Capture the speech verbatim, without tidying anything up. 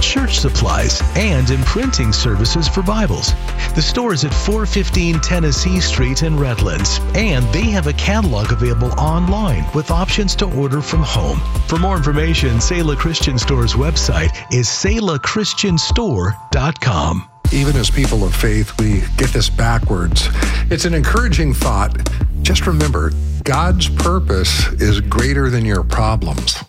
church supplies, and imprinting services for Bibles. The store is at four fifteen Tennessee Street in Redlands, and they have a catalog available online with options to order from home. For more information, Selah Christian Store's website is selah christian store dot com. Even as people of faith, we get this backwards. It's an encouraging thought. Just remember, God's purpose is greater than your problems.